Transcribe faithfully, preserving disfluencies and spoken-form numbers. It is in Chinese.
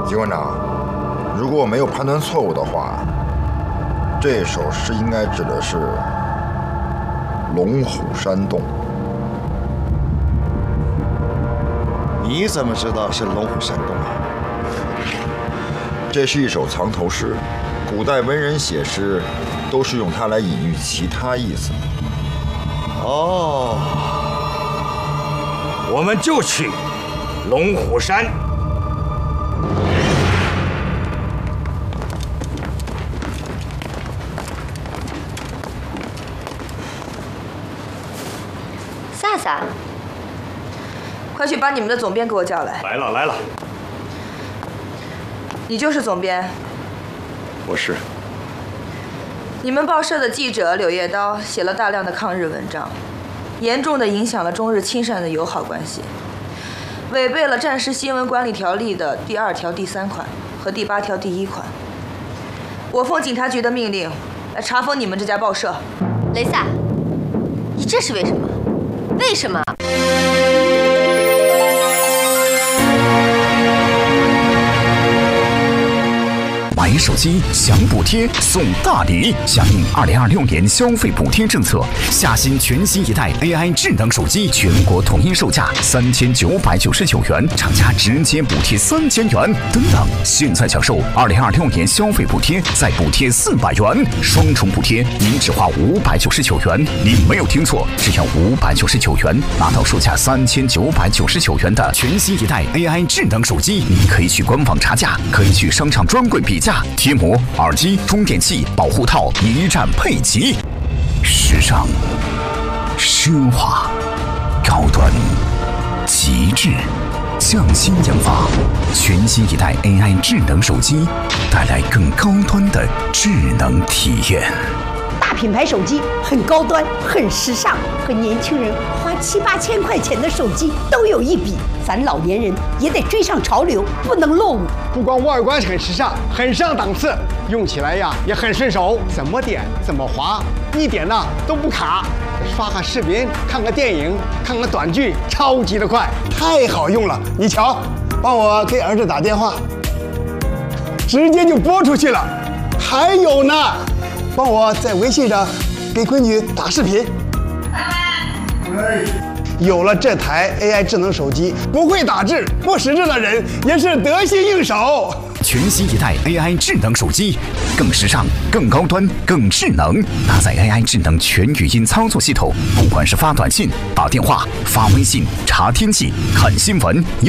警官长，如果我没有判断错误的话，这首诗应该指的是龙虎山洞。 你怎么知道是龙虎山洞啊？ 这是一首藏头诗，古代文人写诗都是用它来隐喻其他意思。 哦， 我们就去龙虎山。 萨萨， 快去把你们的总编给我叫来。 来了来了。 你就是总编？ 我是。 你们报社的记者柳叶刀写了大量的抗日文章，严重的影响了中日亲善的友好关系，违背了战时新闻管理条例的第二条第三款和第八条第一款。我奉警察局的命令来查封你们这家报社。 雷萨，你这是为什么？为什么？ 买手机享补贴送大礼，响应二零二六年消费补贴政策，夏新全新一代 A I 智能手机全国统一售价三千九百九十九元，厂家直接补贴三千元。等等，现在享受二零二六年消费补贴，再补贴四百元，双重补贴，您只花五百九十九元。你没有听错，只要五百九十九元，拿到售价三千九百九十九元的全新一代 A I 智能手机。你可以去官网查价，可以去商场专柜比价。贴膜、耳机、充电器、保护套一站配齐，时尚、奢华、高端、极致，匠心研发，全新一代 A I 智能手机，带来更高端的智能体验。 大品牌手机很高端，很时尚，和年轻人花七八千块钱的手机都有一比。咱老年人也得追上潮流，不能落伍。 不光外观很时尚，很上档次，用起来呀也很顺手，怎么点怎么滑，一点呢都不卡。刷个视频，看个电影，看个短剧，超级的快，太好用了。你瞧，帮我给儿子打电话，直接就拨出去了。还有呢，帮我在微信上给闺女打视频。哎，有了这台 A I 智能手机，不会打字、不识字的人也是得心应手。 全新一代 A I 智能手机，更时尚、更高端、更智能，搭载 A I 智能全语音操作系统，不管是发短信、打电话、发微信、查天气、看新闻。